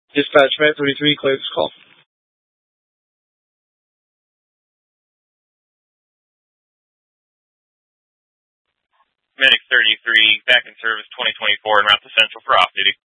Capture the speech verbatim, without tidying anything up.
Dispatch Med thirty-three, clear this call. Medic thirty-three, back in service twenty twenty-four, en route to Central for off-duty.